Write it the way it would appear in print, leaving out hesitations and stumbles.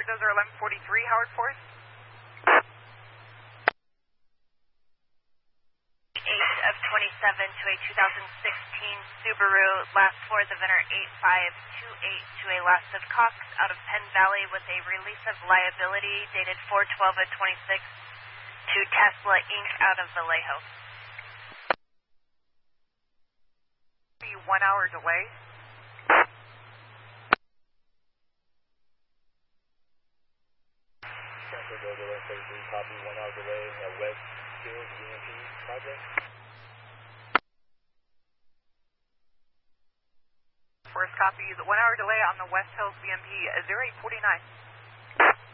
Dozer 1143, Howard Forest. 8 of 27 to a 2016 Subaru, last for the VIN 8528 to a last of Cox out of Penn Valley with a release of liability dated 4/12 of 26 to Tesla Inc. out of Vallejo. 1 hour delay. Central Dozer 133, copy, 1 hour delay, West Hills UMP project. First copy, the 1 hour delay on the West Hills BMP 0849.